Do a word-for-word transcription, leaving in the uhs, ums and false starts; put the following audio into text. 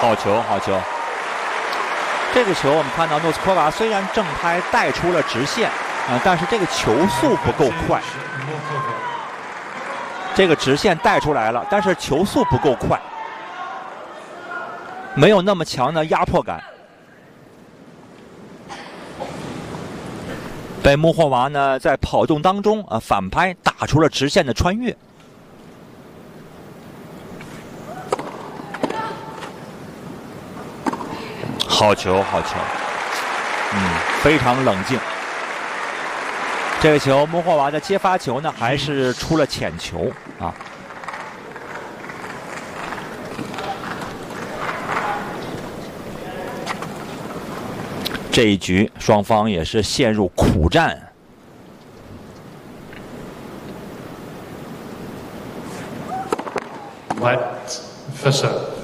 好球，好球！这个球我们看到诺斯科娃虽然正拍带出了直线啊、呃，但是这个球速不够快。这个直线带出来了，但是球速不够快，没有那么强的压迫感。被穆霍娃呢在跑动当中啊反拍打出了直线的穿越。好球，好球，嗯，非常冷静。这个球，穆霍娃的接发球呢，还是出了浅球啊。这一局双方也是陷入苦战。 White, Fischer.